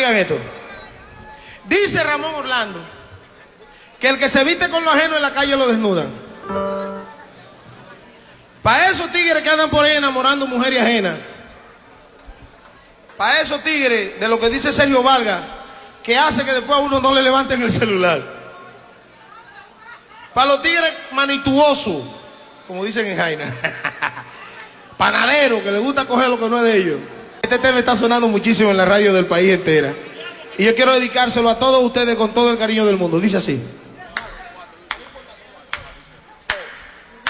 Oigan esto. Dice Ramón Orlando que el que se viste con lo ajeno en la calle lo desnudan. Para esos tigres que andan por ahí enamorando mujeres ajenas, para esos tigres de lo que dice Sergio Vargas, que hace que después a uno no le levanten el celular. Para los tigres manituosos, como dicen en Jaina, panaderos que les gusta coger lo que no es de ellos. Este tema está sonando muchísimo en la radio del país entera. Y yo quiero dedicárselo a todos ustedes con todo el cariño del mundo. Dice así.